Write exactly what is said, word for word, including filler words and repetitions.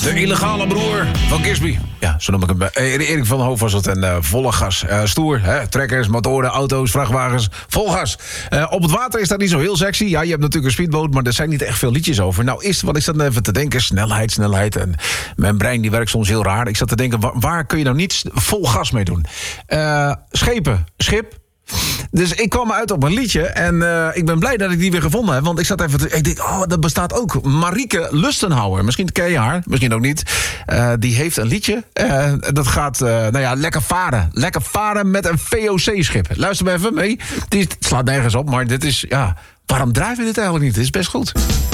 De illegale broer van Gisby. Ja, zo noem ik hem. Eh, Erik van Hoof was het en uh, volle gas. Uh, stoer, hè? Trekkers, motoren, auto's, vrachtwagens. Vol gas. Uh, op het water is dat niet zo heel sexy. Ja, je hebt natuurlijk een speedboot, maar er zijn niet echt veel liedjes over. Nou, is wat ik zat even te denken. Snelheid, snelheid. En mijn brein die werkt soms heel raar. Ik zat te denken, waar, waar kun je nou niet vol gas mee doen? Uh, schepen, schip. Dus ik kwam uit op een liedje en uh, ik ben blij dat ik die weer gevonden heb. Want ik zat even te, ik denk, oh, dat bestaat ook. Marieke Lustenhouwer, misschien ken je haar, misschien ook niet. Uh, die heeft een liedje, uh, dat gaat, uh, nou ja, lekker varen. Lekker varen met een V O C-schip. Luister maar even mee. Het slaat nergens op, maar dit is, ja, waarom drijven we dit eigenlijk niet? Dit is best goed.